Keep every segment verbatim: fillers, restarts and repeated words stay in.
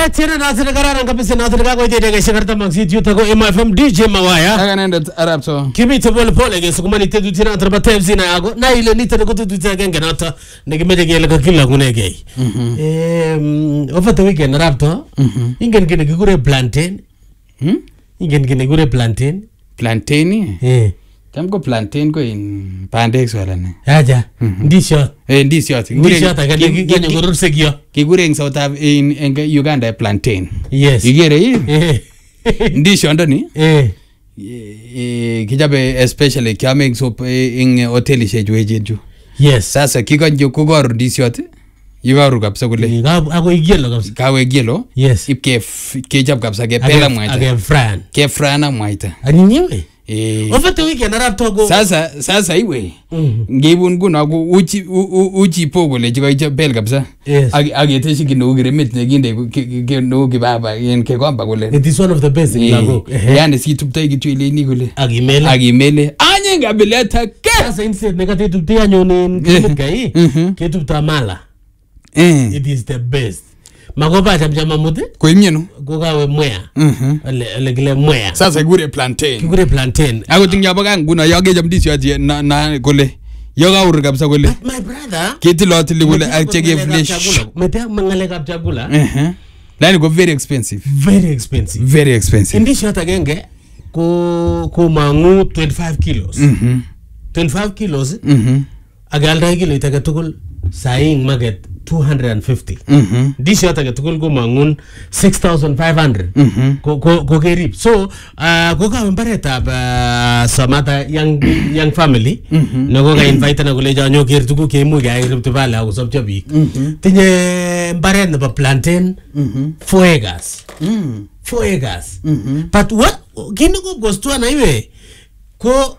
Eh, tena nazi kararan kabisa nazi kako ite daga shigarta maxit yuta ko M F M D J Mawaya. Aga nenda Arab so. Kimite pole pole ge sukumani tetu tina traba tevzi na yago. Na ile nita ko tetu tina genge nata nigimete ge laka kila kunege. Mhm. Eh, over the weekend Arab to. Mhm. Ingen kine gure plantain. Hmm? Ingen kine gure plantain. Plantain? Eh. Tam ko plantain ko in pandek swala ne. Aja. Ndisho. Eh ndisho. Ndisho takale kiganye gurur segio. Kigure in South Africa in Uganda plantain. Yes. Igere hii? Eh. Ndisho ndani? Eh. Eh kijabe especially kiame soup in hoteli shejuejeju. Yes. Sasa kikanjo kugoru ndisho ati. Yugaru kabisa kule. Ako igelo kabisa. Kawe igelo. Yes. Ipke kechap kabisa ke pela mwaita. Age fran. Ke frana mwaita. Aninyewe. Eh. Over the weekend Arab togo. Sasa sasa iwe. Ngebun kuna ku uchi uchi pogo le chiko icha bel kabisa. Yes. Age age teshi kino giremit ne ginde ke no gibaba yen ke kwamba kule. It is one of the best in Lago. Yani si tuptai kitu ile ni kule. Agimele. Agimele. Anye ngabeleta ke. Sasa instead negati tuptai anyone kimit kai. Ke tupta mala. Eh. It is the best. Magoba chamchama mute? Kwa imienu? Kukawe mwea. Mhm. Ale ale kile mwea. Sasa gure plantain. Kigure plantain. Ako tingya baga nguna yage jamdisi yaji na na kule. Yoga ur kabisa kule. My brother. Kiti lot li kule achege flesh. Mete mangale kap chakula. Mhm. Lani go very expensive. Very expensive. Very expensive. Indisho hata genge ko ko mangu twenty-five kilos. Mhm. twenty-five kilos. Mhm. Agalda kilo itaka tukul saing market two hundred fifty. Mhm. This year take tukul go mangun six thousand five hundred. Mhm. Go go go gerip. So uh go ka mbareta uh, samata young young family. Mhm. No go ka invite na kuleja nyo ger tuku ke mu ga irip to bala go sobja bi. Mhm. Tinye mbare na plantain. Mhm. four acres. Mhm. four acres. Mhm. But what kini go gostwa na iwe ko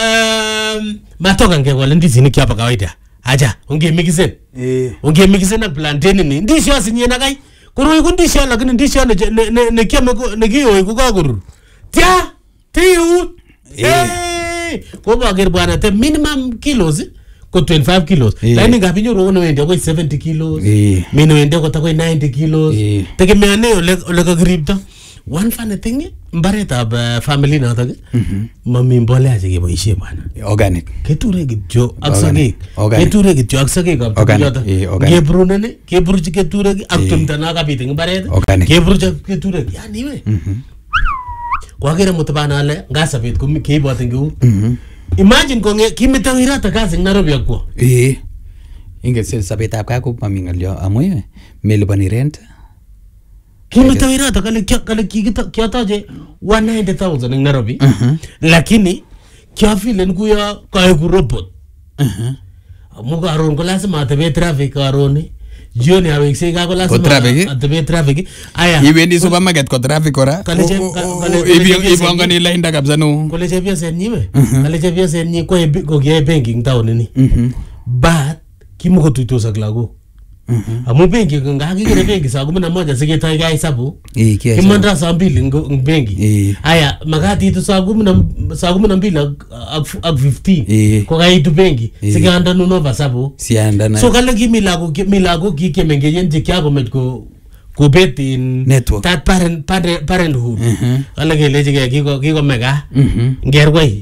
um matoka nge wala ndizi ni kiapa kawaida. Aja, unge mixen. Eh. Unge mixen na plantain ni. Ndisho asinye na kai. Kuru iko ndisho lakini ndisho ne ne ne kiame ko ne kiyo iko ka kuru. Tia, tiu. Eh. Ko ba ger bwana te minimum kilos ko twenty-five kilos. Lakini ngapi nyoro wono wende ko seventy kilos. Mino wende ko ta ko ninety kilos. Tegemeane ole ole ka gripta. One funny thing, mbareta ba family na tage. Mhm. Mami mbole aje ke boishe bwana. Organic. Keture gitjo aksage. Keture gitjo aksage ka yota. Gebru ne, gebru ji keture gi aktumta na ka biting mbareta. Gebru ji keture ya niwe. Mhm. Kwa gere mutbana ale ngasa bit ko ke boten gu. Mhm. Imagine ko nge kimitawira ta kasi Nairobi akwo. Eh. Inge sel sabeta ka ko mami ngalyo amoy melbani rent. Kimitawira ta kale kale kikita kiataje one hundred ninety thousand in Nairobi. Mhm. Lakini kia file nkuya kae ku robot. Mhm. Muka aron ko lazima atabe traffic aroni. Jioni awekse ka ko lazima atabe traffic. Aya. Iwendi supermarket ko traffic ora. Kale je kale ibi ibonga ni lainda kabisa no. Kale je biase nyiwe. Kale je biase nyi ko ko ge banking town ni. Mhm. But kimuko tuitosa klago. Mhm. Amu benki ngaki kile benki saa kumi na moja siketa ga hesabu. Eh kiasi. Kimanda saa mbili benki. Aya magati tu saa kumi na saa kumi na mbili ak fifteen. Ko ga itu benki. Sikanda nuno basabu. Sianda na. So kale kimilago kimilago kikemenge yenje kyako met ko ko bet in network. That parent parenthood. Mhm. Kale kele jige kiko kiko mega. Mhm. Ngerwai.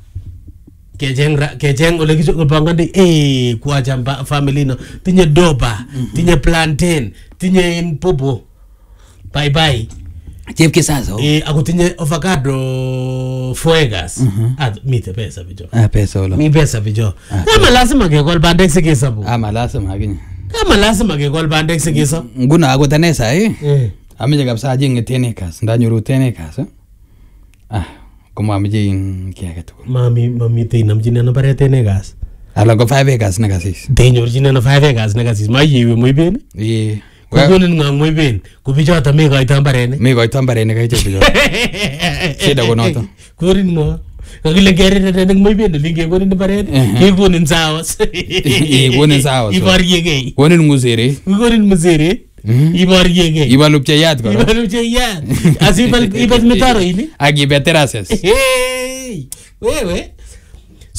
Kejeng kejeng ole kicho bangandi eh kwa jamba family no tinye doba tinye plantain tinye in popo bye bye chef kisazo eh ako tinye avocado four acres ah mite pesa bijo ah pesa wala mi pesa bijo kama lazima ke gol bandek sikisabu ah lazima gini kama lazima ke gol bandek sikisa nguna ako tanesa eh eh amije kabisa ajinge ten acres ndanyuru ten acres ah como amije in kia tu mami mami te namjine na barete ne gas ala ko five acres na gasis te nyorjine na five acres na gasis ma yiwe muy ben eh ko gonen nga muy ben ko bijo ta me ga tambarene me ga tambarene ga bijo sida ko noto kurin mo kagile gere ne muy ben linge gonen barete ke gonen sawas eh gonen sawas ibar yege gonen musere gonen musere Ibar yege. Ibar lupchayat ko. Ibar lupchayat. Así ibal ibal metaro ini. Agi beterases. Hey. Wewe.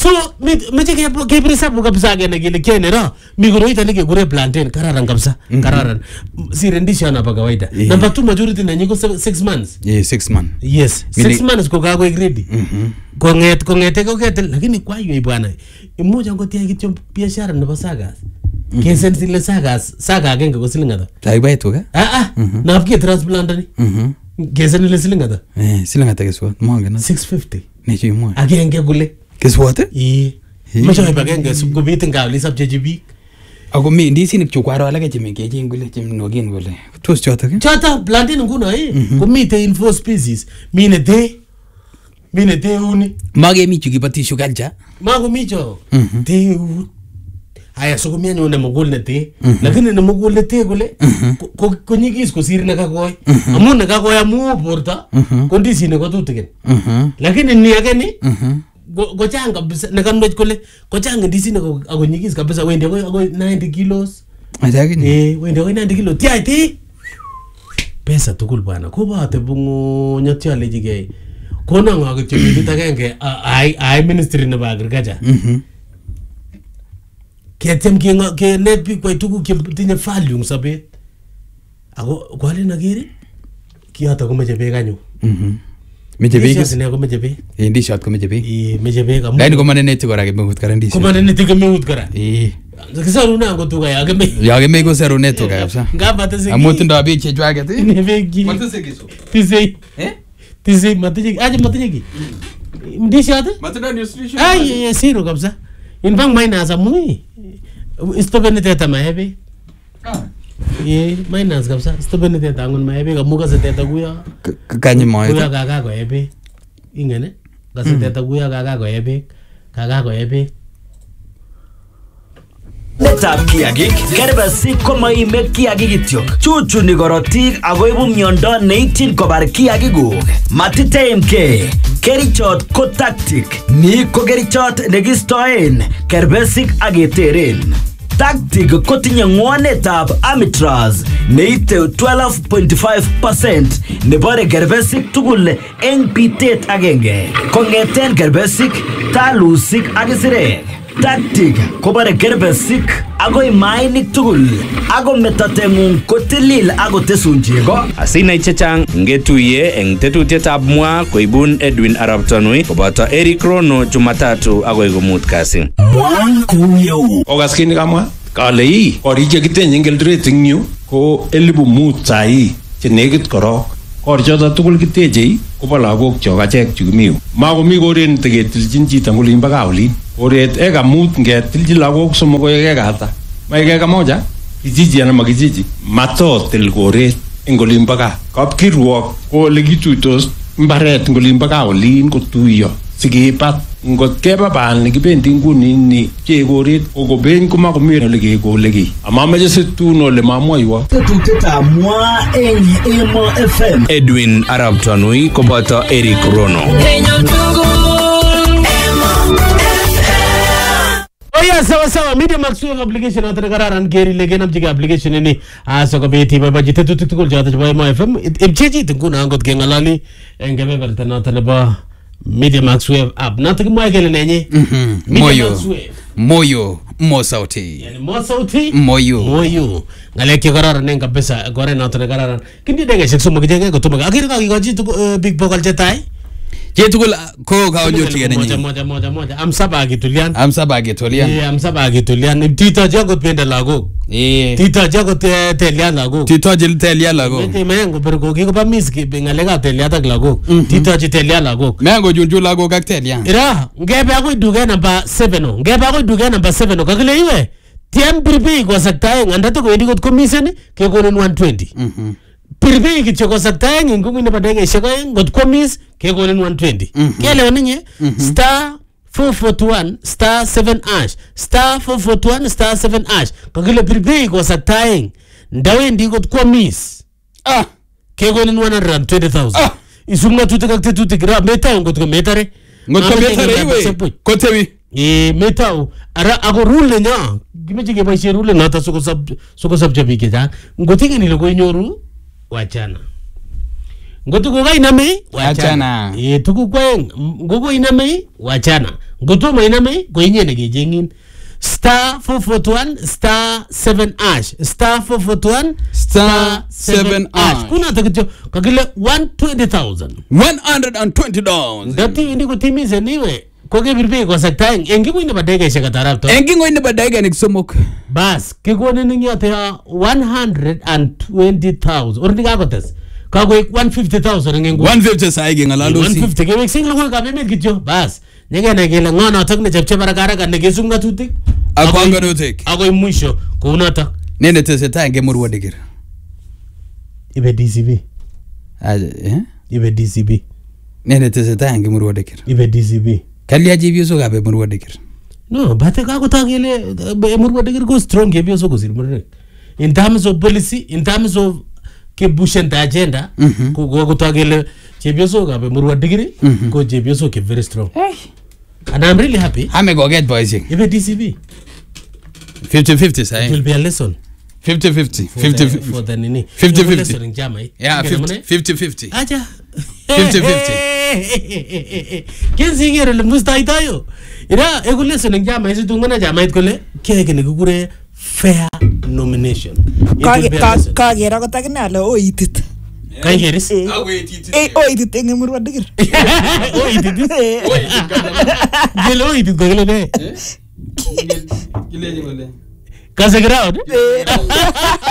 So meche kebir hesabu kabisa agene kele kene ra mi koroita nekekure plantain kararan kabisa kararan sire ndishana pa kawaida. Number two majority na nyiko six months. Yeah, six months. Yes, six months ko kako ready. Konget kongete ko ketel lakini kwa hiyo bwana. Mmoja ngotia kityo biashara nebo Sagas. Kesen sile Sagas, Saga agenge ko siling ata. Tai bai to ka? Ah ah. Na apke transplant ni. Mhm. Kesen ile siling ata? Eh, siling ata keswa. Mwanga na six fifty. Ni chi mwa. Agenge kule. Keswate? Eh. Macho ibagenge subkobit ngali sabje jibik. Ako mi ndisinik chu kwaro alake chemengech kule chemnogen kule. Tos choto ke? Choto plantain nguno eh. Komite in four species. Mine te. Mine te uni. Mage mi chu kibatisho culture. Mago micho. Te u. Aya so kumia nyone mogol ne te. Lakini ne mogol ne te kule ko ko nyigis ko sir na kakoy. Amun na kakoy amu porta. Kondisi ne ko tutigen. Lakini ni ageni. Go changa kabisa nakamnoj kole ko changa ndisi ne ko agonyigis kabisa wende ko ago ninety kilos. Ajagini. Eh wende ko ninety kilos. Ti ati. Pesa tukul bwana. Ko baate bungo nyatya lejige. Kona ngage chimi bitagenge ai ai ministry ne ba agriculture. Mhm. Ketem ke ke net bi ko tuku ke tinye value sabet. Ago kwale nagiri. Kiata ko meje beganyo. Mhm. Meje bega sine ko meje be. Eh ndi shot ko meje be. Eh meje bega. Laini ko manene ti kora ke meut kara ndi. Ko manene ti ke meut kara. Eh. Kisaru na ngo tuka ya ke me. Ya ke me ko saru ne to kabisa. Ngaba te se. Amotu ndo abi che jwage ti. Ne begi. Mate se kiso. Ti se. Eh? Ti se mate je. Aje mate je ki. Ndi shot? Mate na nutrition. Ai eh siro kabisa. In bang minus amui. Stopene teta mahebe. Ah. Ye minus kabisa. Stopene teta ngun mahebe kamuka se teta kuya. Kanyi moyo. Kuya kaka ko ebe. Ingene. Kase teta kuya kaka ko ebe. Kaka ko ebe. Netab kiagik kerbesik komaime kiagik kityok. Chuchuni korotik akoibu miondo neityin kobar kiagikuk. Matiteimke. Kerichot ko tactic. Ni ko kerichot nekistoen kerbesik ak keteren. Tactic kotinye ng'wonetab Amitraz neite twelve point five percent nebore kerbesik tugul eng bitet agenge. Kong'eten kerbesik, talusik ak isirek. Tactic kobare kerbesik agoi mainik tugul ago metateng'ung kotilil ago tesun chego. Asinai chechang ngetuye eng tetutietab mwa koibun Edwin Arap Tanui koboto Eric Rono Jumatatu agoi komut kasi. Ogas kini kamwa kale ii korik chekitenye eng Eldoret eng yu ko elibu mut sahi chenekit korok. Korichoto tugul kiteche kobo lagok chok achek chu kimi yu. Makomi koret neteketilchin chito ngolin mpaka olin. Koret eka mut ngetilchi lagok somok ko eka ata. Maek eka moja kijiji anan makijiji matotil koret eng olin mpaka. Kapkirwok ko ole kituitos mbaret eng olin mpaka olin kotuiyo sikipat. Ngot keba bal nekibendi nguni ni che koret kokobeny komakomi ole kekole ki. Amameche situn ole mamwoiwo. Tetutietab mwa eng Emo F M. Edwin Arap Tanui koboto Eric Rono. Oya sawa sawa media max wave application atare kararan geri legen amjige application ni aso ko beti baba jite tutuk tukul jata jwa Emo F M ibcheji tunguna angot gengalali engebe bertana tane ba Media Max Wave app. Nataki mwa kele nenye. Mhm. Moyo. Moyo. Mo sauti. Yani mo sauti. Moyo. Moyo. Ngale ki karara nenga pesa gore na tone karara. Kindi denge sekso magijenge ko tumaga. Akiri ka kigoji tu big vocal jetai. Jetukul ko ka onyo tigene moja moja moja moja. Amsaba gitulian. Amsaba gitulian. Eh amsaba gitulian. Tita jago penda lago. Eh. Tita jago te telia lago. Tita jil telia lago. Mete mengo berko ki ko pa miski ngalega telia tak lago. Tita ji telia lago. Mengo junju lago kak telia. Ira ngebe ako duga number seven o. Ngebe ako duga number seven o. Kakile iwe. Tiam birbi ko saktae nganda to ko indi ko commission ke ko one twenty. Mhm. Pirbe ki choko saktae ngungu ne badenge sheko ngot komis ke ko one twenty. Kele oninye star four forty-one star seven ash star four forty-one star seven ash kakile pirbe ko saktae ndawe ndi ko komis. Ah ke ko one hundred twenty thousand. Ah isumna tutika tutika meta ngot ko metare. Ngot ko metare iwe. Kotewi. Eh metao ara ako rule nya gimeje ke baishe rule na ta soko sub soko subject ke ja ngotike ni logo nyoru wachana ngoto ko kainame Wachana. wachana eh tuku kweng ngogo iname wachana ngoto ma iname ko inyene kejengin star four forty-one star seven ash star four forty-one Star seven ash. kuna takityo kakile one hundred twenty thousand one hundred twenty dollars. dati indi kutimize niwe koke birbe ko saktain engi kuine badege shaka tarapto Engi ngoine badaiga ni somok. bas kikone ningi yote ya one hundred twenty thousand ordi kakotes kako one hundred fifty thousand ngengu one hundred fifty saigi one ngalalusi. hundred fifty kewek sing lo ka bemet kityo bas nyegene kele ngono tok ne chepche barakara kan nekesum ngatutik Akwanganutik. akoi mwisho kunotok Nene tesetai ngemurwa dikir. ibe D C B Eh? ibe D C B Nene tesetai ngemurwa dikir. ibe D C B Kalya chepyosok ab emurwa dikir. no bate kakotok kele emurwa dikir ko strong chepyosok kosir murenik in terms of policy in terms of kebushen the agenda ko kokotok kele chepyosok ab emurwa dikir ko chepyosok ke very strong and I'm really happy Ame koket boisiek. ibe D C B fifty fifty it sai. will be a lesson fifty fifty. for fifty the, for the nini fifty Ibe fifty. lesson in chama hii. Yeah, Ingine fifty mune? fifty fifty. acha fifty fifty. kenzi ngere le mustaitayo ira ego lesson in chama hizi tungana chama hii kole keke ni kukure fair nomination It will be a lesson. Kagera kotakine ale oitit. Kai keris Eh oitit eng emurwa dikir. oitit gele oitit ko gele ne Kileji kole. kase ground